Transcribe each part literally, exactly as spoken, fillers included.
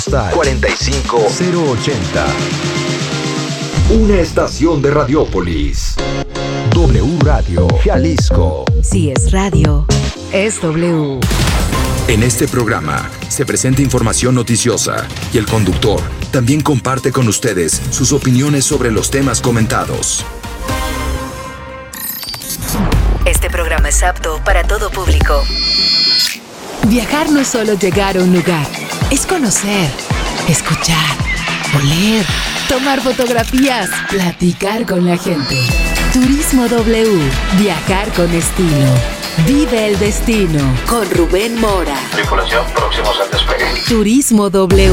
postal cuarenta y cinco cero ochenta. Una estación de Radiópolis. W Radio Jalisco. Si es radio, es W. En este programa se presenta información noticiosa y el conductor también comparte con ustedes sus opiniones sobre los temas comentados. Este programa es apto para todo público. Viajar no es solo llegar a un lugar, es conocer, escuchar, oler, tomar fotografías, platicar con la gente. Turismo W, viajar con estilo. Vive el destino con Rubén Mora. Tripulación, próximos al despegue. Turismo W.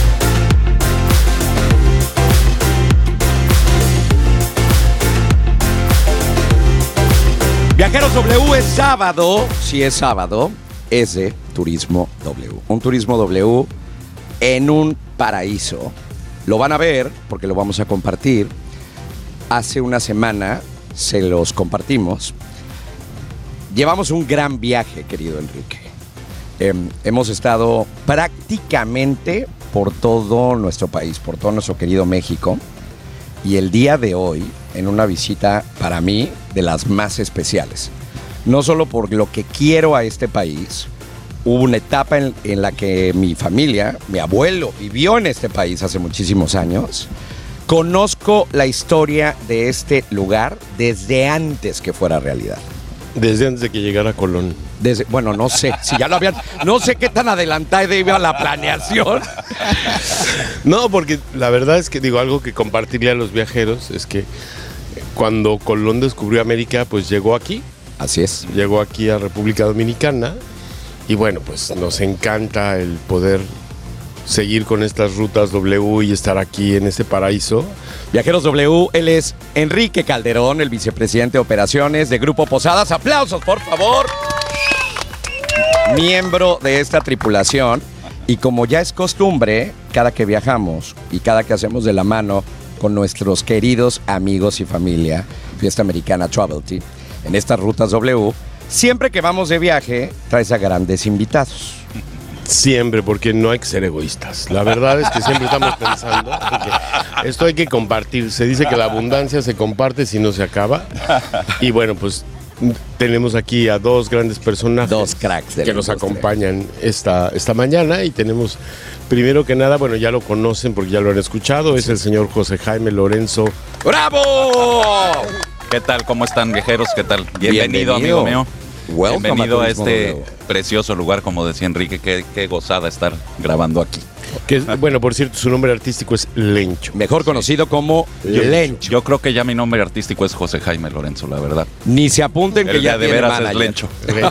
Viajeros W, es sábado, si es sábado, es de Turismo W. Un Turismo W en un paraíso. Lo van a ver porque lo vamos a compartir. Hace una semana se los compartimos. Llevamos un gran viaje, querido Enrique. Eh, hemos estado prácticamente por todo nuestro país, por todo nuestro querido México. Y el día de hoy, en una visita para mí de las más especiales. No solo por lo que quiero a este país, hubo una etapa en, en la que mi familia, mi abuelo, vivió en este país hace muchísimos años. Conozco la historia de este lugar desde antes que fuera realidad. Desde antes de que llegara Colón. Desde, bueno, no sé, si ya lo habían, no sé qué tan adelantada iba la planeación. No, porque la verdad es que digo, algo que compartirle a los viajeros es que cuando Colón descubrió América, pues llegó aquí. Así es. Llegó aquí a República Dominicana y bueno, pues nos encanta el poder seguir con estas rutas W y estar aquí en este paraíso. Viajeros W, él es Enrique Calderón, el vicepresidente de operaciones de Grupo Posadas. ¡Aplausos, por favor! Miembro de esta tripulación. Y como ya es costumbre, cada que viajamos y cada que hacemos de la mano con nuestros queridos amigos y familia, Fiesta Americana Travelty, en estas rutas W, siempre que vamos de viaje, traes a grandes invitados. Siempre, porque no hay que ser egoístas. La verdad es que siempre estamos pensando que esto hay que compartir. Se dice que la abundancia se comparte si no se acaba. Y bueno, pues tenemos aquí a dos grandes personajes. Dos cracks de que nos acompañan esta, esta mañana. Y tenemos, primero que nada, bueno, ya lo conocen porque ya lo han escuchado. Es el señor José Jaime Lorenzo. ¡Bravo! ¿Qué tal? ¿Cómo están, viajeros? ¿Qué tal? Bienvenido. Bienvenido, amigo mío. Welcome Bienvenido a a este W. precioso lugar, como decía Enrique. Qué, qué gozada estar grabando aquí. Que, bueno, por cierto, su nombre artístico es Lencho. Mejor conocido como Yo, Lencho. yo creo que ya mi nombre artístico es José Jaime Lorenzo, la verdad. Ni se apunten que El ya de tiene veras manager. es Lencho. Lencho.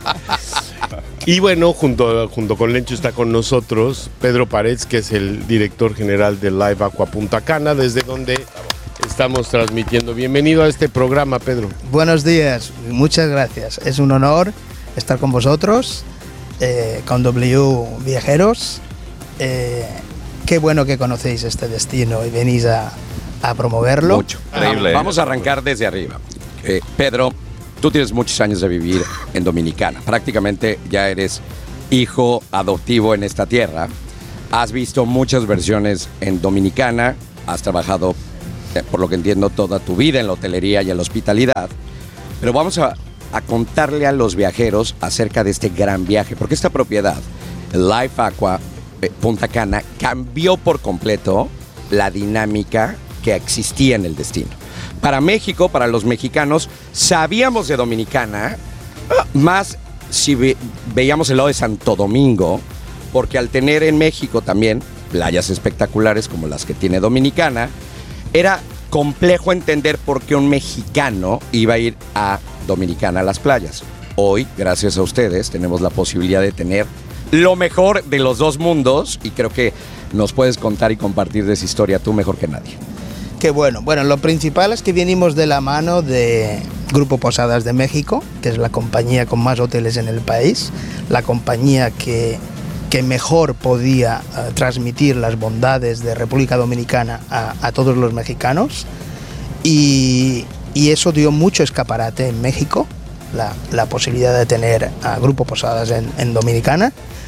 Y bueno, junto, junto con Lencho está con nosotros Pedro Paredes, que es el director general de Live Aqua Punta Cana, desde donde estamos transmitiendo. Bienvenido a este programa, Pedro. Buenos días, muchas gracias. Es un honor estar con vosotros, eh, con W Viajeros. Eh, qué bueno que conocéis este destino y venís a, a promoverlo. Mucho. Increíble. Vamos a arrancar desde arriba. Eh, Pedro, tú tienes muchos años de vivir en Dominicana. Prácticamente ya eres hijo adoptivo en esta tierra. Has visto muchas versiones en Dominicana. Has trabajado, eh, por lo que entiendo, toda tu vida en la hotelería y en la hospitalidad. Pero vamos a, a contarle a los viajeros acerca de este gran viaje. Porque esta propiedad, Live Aqua eh, Punta Cana, cambió por completo la dinámica que existía en el destino. Para México, para los mexicanos, sabíamos de Dominicana, más si ve, veíamos el lado de Santo Domingo, porque al tener en México también playas espectaculares como las que tiene Dominicana, era complejo entender por qué un mexicano iba a ir a Dominicana a las playas. Hoy, gracias a ustedes, tenemos la posibilidad de tener lo mejor de los dos mundos y creo que nos puedes contar y compartir de esa historia tú mejor que nadie. Qué bueno. Bueno, lo principal es que venimos de la mano de Grupo Posadas de México, que es la compañía con más hoteles en el país, la compañía que, que mejor podía uh, transmitir las bondades de República Dominicana a, a todos los mexicanos, y, y eso dio mucho escaparate en México, la, la posibilidad de tener a Grupo Posadas en, en Dominicana.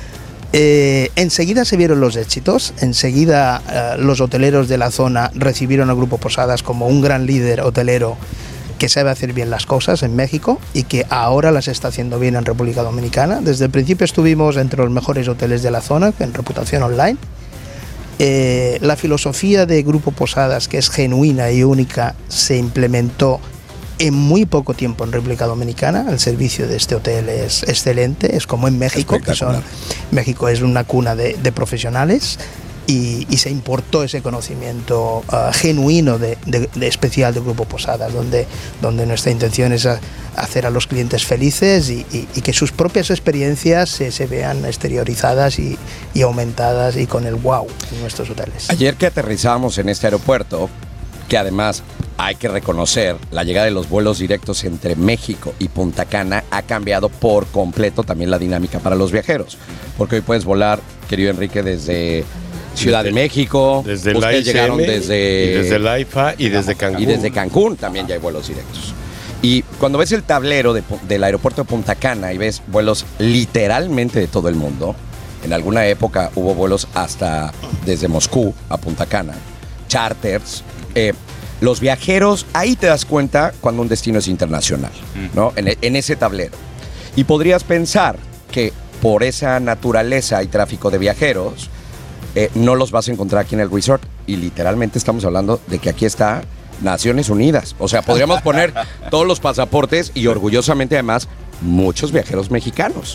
Eh, enseguida se vieron los éxitos, enseguida eh, los hoteleros de la zona recibieron al Grupo Posadas como un gran líder hotelero que sabe hacer bien las cosas en México y que ahora las está haciendo bien en República Dominicana. Desde el principio estuvimos entre los mejores hoteles de la zona en reputación online. Eh, la filosofía de Grupo Posadas, que es genuina y única, se implementó en muy poco tiempo en República Dominicana. El servicio de este hotel es excelente, es como en México, que son, México es una cuna de, de profesionales y, y se importó ese conocimiento uh, genuino de, de, de especial de Grupo Posadas, donde, donde nuestra intención es a, hacer a los clientes felices y, y, y que sus propias experiencias se, se vean exteriorizadas y, y aumentadas y con el wow en nuestros hoteles. Ayer que aterrizamos en este aeropuerto, que además hay que reconocer, la llegada de los vuelos directos entre México y Punta Cana ha cambiado por completo también la dinámica para los viajeros. Porque hoy puedes volar, querido Enrique, desde Ciudad desde, de México. Desde la ustedes llegaron desde... Y desde la I F A y desde Cancún. Y desde Cancún también ya hay vuelos directos. Y cuando ves el tablero de, del aeropuerto de Punta Cana y ves vuelos literalmente de todo el mundo, en alguna época hubo vuelos hasta desde Moscú a Punta Cana, charters, eh, los viajeros, ahí te das cuenta cuando un destino es internacional, ¿no? En, en ese tablero. Y podrías pensar que por esa naturaleza y tráfico de viajeros, eh, no los vas a encontrar aquí en el resort. Y literalmente estamos hablando de que aquí está Naciones Unidas. O sea, podríamos poner todos los pasaportes y orgullosamente además muchos viajeros mexicanos.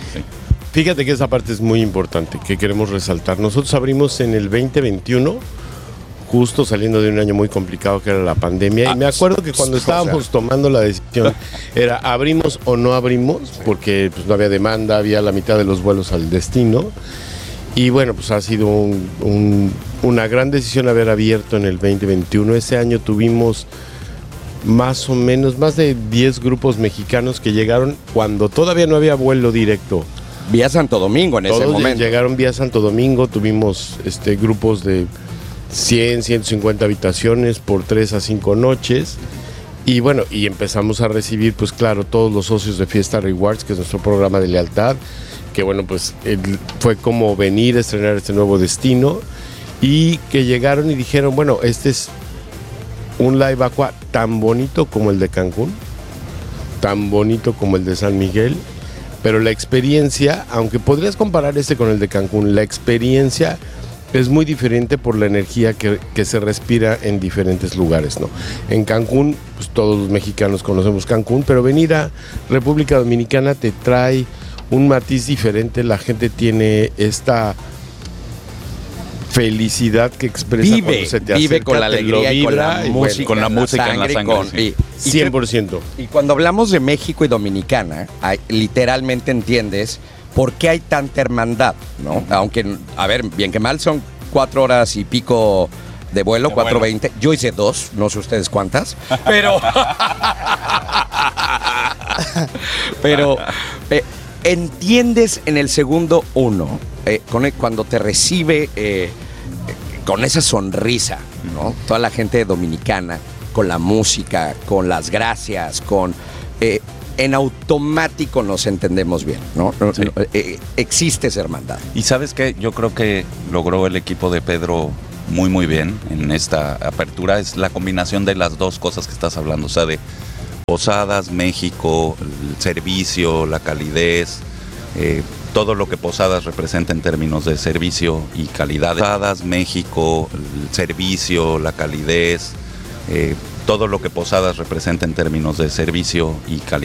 Fíjate que esa parte es muy importante, que queremos resaltar. Nosotros abrimos en el veinte veintiuno, justo saliendo de un año muy complicado que era la pandemia. Ah, y me acuerdo que cuando estábamos o sea, tomando la decisión era abrimos o no abrimos, porque pues, no había demanda, había la mitad de los vuelos al destino. Y bueno, pues ha sido un, un, una gran decisión haber abierto en el veinte veintiuno. Ese año tuvimos más o menos, más de diez grupos mexicanos que llegaron cuando todavía no había vuelo directo. Vía Santo Domingo en Todos ese momento. Llegaron vía Santo Domingo, tuvimos este, grupos de cien, ciento cincuenta habitaciones por tres a cinco noches. Y bueno, y empezamos a recibir, pues claro, todos los socios de Fiesta Rewards, que es nuestro programa de lealtad, que bueno, pues el, fue como venir a estrenar este nuevo destino y que llegaron y dijeron, bueno, este es un Live Aqua tan bonito como el de Cancún, tan bonito como el de San Miguel, pero la experiencia, aunque podrías comparar este con el de Cancún, la experiencia es muy diferente por la energía que, que se respira en diferentes lugares, ¿no? En Cancún, pues todos los mexicanos conocemos Cancún, pero venir a República Dominicana te trae un matiz diferente. La gente tiene esta felicidad que expresa vive, cuando se te vive acerca, con la alegría y con la y música, con la música en la sangre, con, sí. y, y cien por ciento. Y cuando hablamos de México y Dominicana, hay, literalmente entiendes por qué hay tanta hermandad, ¿no? Aunque, a ver, bien que mal son cuatro horas y pico de vuelo, cuatro veinte. Yo hice dos, no sé ustedes cuántas, pero... pero eh, entiendes en el segundo uno, eh, con el, cuando te recibe eh, con esa sonrisa, ¿no? Toda la gente dominicana, con la música, con las gracias, con... Eh, en automático nos entendemos bien, ¿no? Sí. Eh, existe esa hermandad. Y ¿sabes qué? Yo creo que logró el equipo de Pedro muy, muy bien en esta apertura. Es la combinación de las dos cosas que estás hablando, o sea, de Posadas, México, el servicio, la calidez, eh, todo lo que Posadas representa en términos de servicio y calidad. Posadas, México, el servicio, la calidez, eh, todo lo que Posadas representa en términos de servicio y calidad.